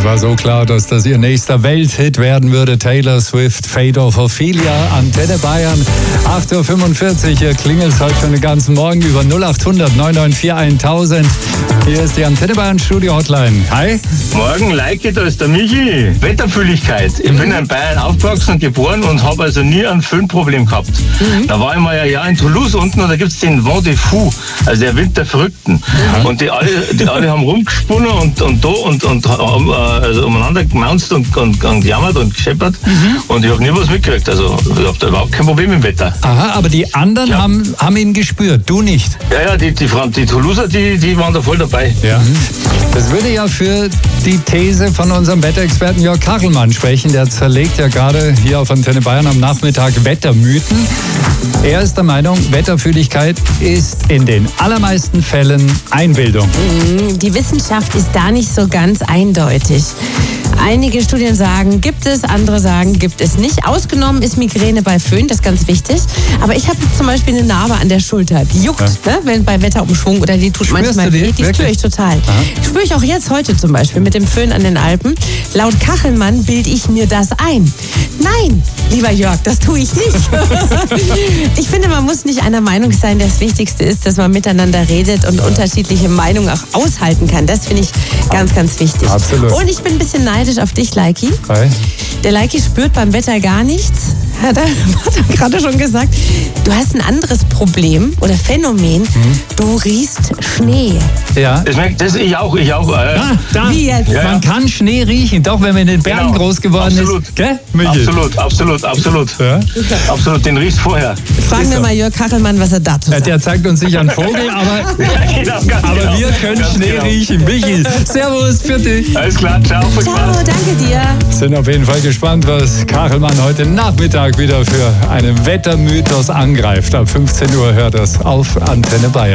war so klar, dass das ihr nächster Welthit werden würde. Taylor Swift, Fate of Ophelia, Antenne Bayern, 8.45 Uhr. Hier klingelt es heute schon den ganzen Morgen über 0800 994 1000. Hier ist die Antenne Bayern Studio Hotline. Hi. Morgen, Leike, da ist der Michi. Wetterfühligkeit. Ich bin in Bayern aufgewachsen und geboren und habe also nie ein Föhnproblem gehabt. Da war ich mal ein Jahr in Toulouse unten und da gibt es den Vent de Fou, also der Wind der Verrückten. Und die alle haben rumgesponnen und haben also umeinander gemaunzt und gejammert und gescheppert. Und ich habe nie was mitgekriegt. Also ich habe da überhaupt kein Problem im Wetter. Aha, aber die anderen haben ihn gespürt, du nicht. Ja, die Toulouser, die waren da voll dabei. Ja. Das würde ja für die These von unserem Wetterexperten Jörg Kachelmann sprechen. Der zerlegt ja gerade hier auf Antenne Bayern am Nachmittag Wettermythen. Er ist der Meinung, Wetterfühligkeit ist in den allermeisten Fällen Einbildung. Die Wissenschaft ist da nicht so ganz eindeutig. Einige Studien sagen, gibt es, andere sagen, gibt es nicht. Ausgenommen ist Migräne bei Föhn, das ist ganz wichtig. Aber ich habe zum Beispiel eine Narbe an der Schulter. Die juckt, ne, wenn bei Wetterumschwung oder die tut manchmal weh. Die spüre ich total. Spüre ich auch jetzt heute zum Beispiel mit dem Föhn an den Alpen. Laut Kachelmann bilde ich mir das ein. Nein, lieber Jörg, das tue ich nicht. Ich finde, man muss nicht einer Meinung sein. Das Wichtigste ist, dass man miteinander redet und unterschiedliche Meinungen auch aushalten kann. Das finde ich ganz, ganz wichtig. Absolut. Und ich bin ein bisschen neidisch auf dich, Leiki. Hi. Der Leiki spürt beim Wetter gar nichts. Hat er gerade schon gesagt. Du hast ein anderes Problem oder Phänomen. Du riechst Schnee. Ja. Das ich auch. Da. Wie jetzt? Ja. Man kann Schnee riechen, doch wenn man in den Bergen groß geworden ist. Gell, Michi? Absolut. Ja? Absolut, den riechst vorher. Fragen wir mal Jörg Kachelmann, was er dazu sagt. Der zeigt uns nicht einen Vogel, aber wir können Schnee riechen. Michi, servus, für dich. Alles klar, ciao. Ciao, danke dir. Sind auf jeden Fall gespannt, was Kachelmann heute Nachmittag wieder für einen Wettermythos angreift. Ab 15 Uhr hört das auf Antenne Bayern.